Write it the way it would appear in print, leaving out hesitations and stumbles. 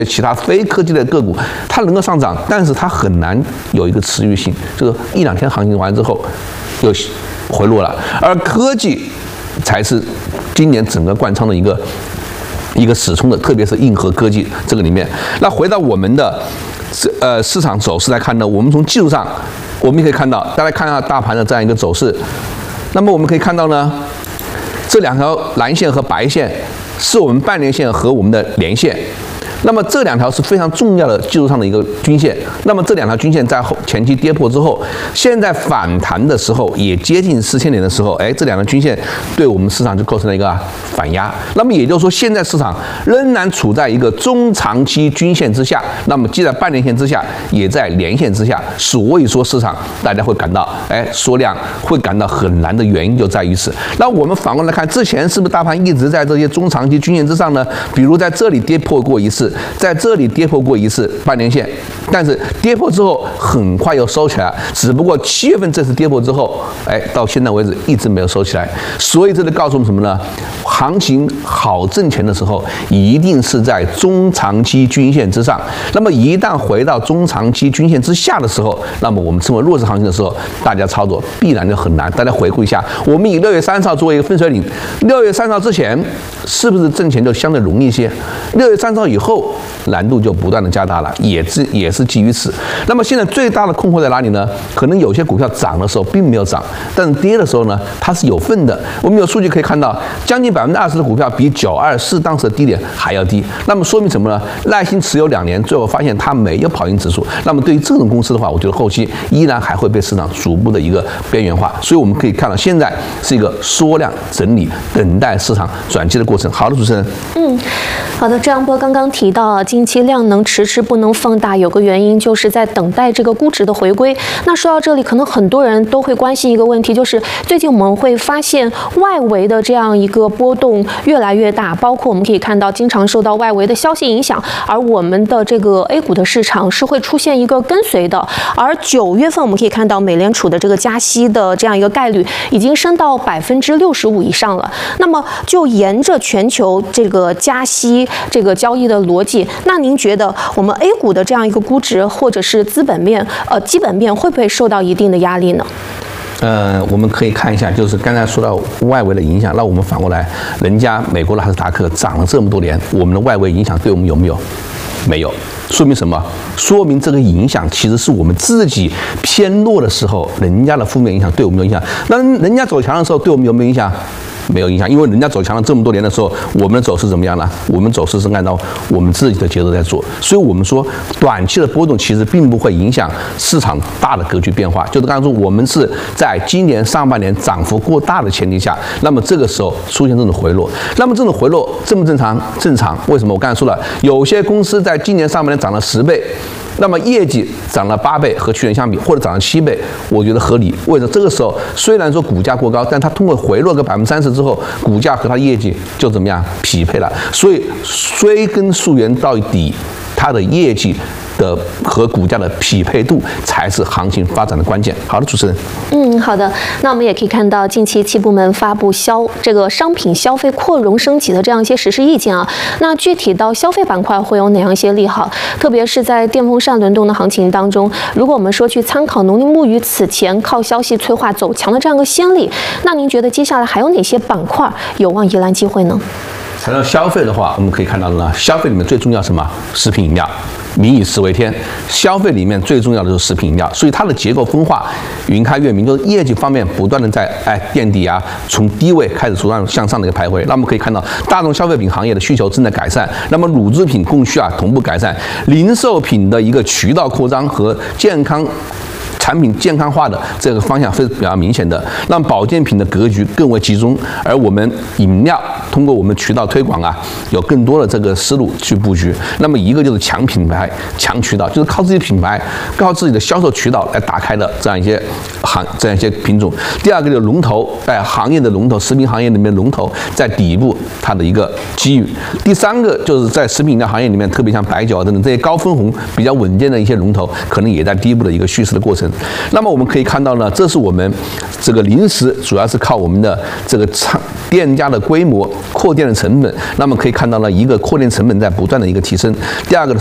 其他非科技类个股，它能够上涨，但是它很难有一个持续性，就是一两天行情完之后又回落了。而科技才是今年整个贯仓的一个始终的，特别是硬核科技这个里面。那回到我们的市场走势来看呢，我们从技术上，我们也可以看到，大家看一下大盘的这样一个走势。那么我们可以看到呢，这两条蓝线和白线是我们半年线和我们的年线。那么这两条是非常重要的技术上的一个均线。那么这两条均线在前期跌破之后，现在反弹的时候也接近4000点的时候，这两条均线对我们市场就构成了一个反压。那么也就是说，现在市场仍然处在一个中长期均线之下，那么既在半年线之下，也在年线之下。所以说市场大家会感到，缩量会感到很难的原因就在于此。那我们反过来看，之前是不是大盘一直在这些中长期均线之上呢？比如在这里跌破过一次。在这里跌破过一次半年线，但是跌破之后很快又收起来，只不过7月份这次跌破之后，到现在为止一直没有收起来。所以这里告诉我们什么呢？行情好挣钱的时候，一定是在中长期均线之上。那么一旦回到中长期均线之下的时候，那么我们称为弱势行情的时候，大家操作必然就很难。大家回顾一下，我们以6月30号作为一个分水岭，6月30号之前是不是挣钱就相对容易一些？6月30号以后难度就不断的加大了，也是基于此。那么现在最大的困惑在哪里呢？可能有些股票涨的时候并没有涨，但是跌的时候呢，它是有份的。我们有数据可以看到，将近20%的股票比924当时的低点还要低。那么说明什么呢？耐心持有2年，最后发现它没有跑赢指数。那么对于这种公司的话，我觉得后期依然还会被市场逐步的一个边缘化。所以我们可以看到，现在是一个缩量整理，等待市场转机的过程。好的，主持人。 好的，张波刚刚提到近期量能迟迟不能放大，有个原因就是在等待这个估值的回归。那说到这里，可能很多人都会关心一个问题，就是最近我们会发现外围的这样一个波动越来越大，包括我们可以看到经常受到外围的消息影响，而我们的这个 A 股的市场是会出现一个跟随的。而9月份我们可以看到美联储的这个加息的这样一个概率已经升到65%以上了。那么就沿着全球这个加息这个交易的逻辑，那您觉得我们 A 股的这样一个估值或者是资本面基本面会不会受到一定的压力呢？ 我们可以看一下，就是刚才说到外围的影响，那我们反过来，人家美国的纳斯达克涨了这么多年，我们的外围影响对我们有没有？没有。说明什么？说明这个影响其实是我们自己偏弱的时候，人家的负面影响对我们有影响。那人家走强的时候，对我们有没有影响？没有影响，因为人家走强了这么多年的时候，我们的走势怎么样呢？我们走势是按照我们自己的节奏在做，所以我们说短期的波动其实并不会影响市场大的格局变化。就是刚才说，我们是在今年上半年涨幅过大的前提下，那么这个时候出现这种回落，那么这种回落正不正常？正常。为什么？我刚才说了，有些公司在今年上半年涨了10倍。那么业绩涨了8倍，和去年相比，或者涨了7倍，我觉得合理。为什么？这个时候虽然说股价过高，但它通过回落个30%之后，股价和它业绩就怎么样匹配了。所以追根溯源到底，它的业绩的和股价的匹配度才是行情发展的关键。好的，主持人。 好的。那我们也可以看到，近期7部门发布这个商品消费扩容升级的这样一些实施意见啊。那具体到消费板块会有哪样一些利好？特别是在电风扇轮动的行情当中，如果我们说去参考农林牧渔此前靠消息催化走强的这样一个先例，那您觉得接下来还有哪些板块有望迎来机会呢？ 谈到消费的话，我们可以看到呢，消费里面最重要什么？食品饮料。民以食为天，消费里面最重要的就是食品饮料，所以它的结构分化云开月明，就是业绩方面不断的在垫底啊，从低位开始逐渐向上的一个徘徊。那我们可以看到，大众消费品行业的需求正在改善，那么乳制品供需同步改善，零售品的一个渠道扩张和健康产品健康化的这个方向是比较明显的，让保健品的格局更为集中，而我们饮料通过我们渠道推广有更多的这个思路去布局。那么一个就是强品牌、强渠道，就是靠自己品牌、靠自己的销售渠道来打开的这样一些品种。第二个就是龙头，行业的龙头，食品行业里面龙头在底部它的一个机遇。第三个就是在食品饮料行业里面，特别像白酒等等这些高分红、比较稳健的一些龙头，可能也在第一步的一个蓄势的过程。 那么我们可以看到呢，这是我们这个临时主要是靠我们的这个店家的规模、扩店的成本。那么可以看到呢，一个扩店成本在不断的一个提升。第二个呢，